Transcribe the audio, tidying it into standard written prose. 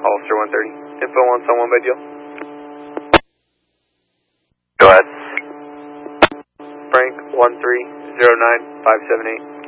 Hollister 130. Info on someone by deal. Go ahead. Frank 1309578.